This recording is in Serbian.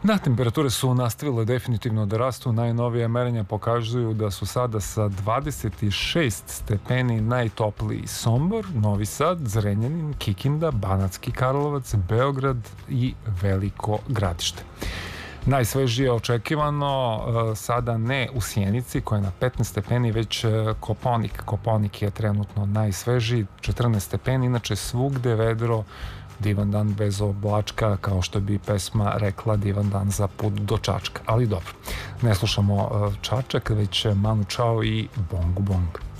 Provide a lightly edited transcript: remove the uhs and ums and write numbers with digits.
Da, temperature su nastavile definitivno da rastu. Najnovije merenja pokazuju da su sada sa 26 stepeni najtopliji Sombor, Novi Sad, Zrenjanin, Kikinda, Banatski Karlovac, Beograd i Veliko Gradište. Najsvežije očekivano sada ne u Sjenici koja je na 15 stepeni, već Koponik. Koponik je trenutno najsvežiji, 14 stepeni, inače svugde vedro, divan dan bez oblačka, kao što bi pesma rekla, divan dan za put do Čačka. Ali dobro, ne slušamo Čačak, već Manu Chao i Bongu Bong.